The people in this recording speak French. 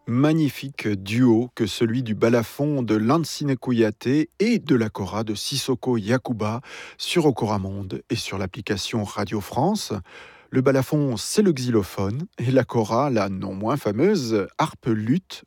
Magnifique duo que celui du balafon de Lansine Kouyaté et de la kora de Sissoko Yakuba sur Okora Monde et sur l'application Radio France. Le balafon, c'est le xylophone et la kora, la non moins fameuse harpe luth